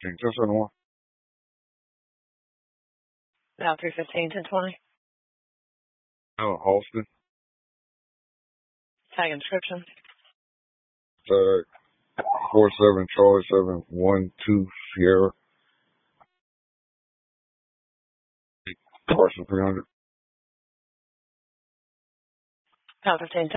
315, 1071. Now 315, 1020. Halston. Tag inscription. Tag 47 Charlie 712 Sierra. Carson 300. Now 15,